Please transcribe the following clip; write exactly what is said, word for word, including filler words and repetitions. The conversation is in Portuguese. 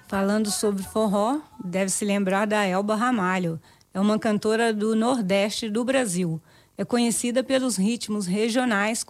Falando sobre forró, deve se lembrar da Elba Ramalho. É uma cantora do Nordeste do Brasil. É conhecida pelos ritmos regionais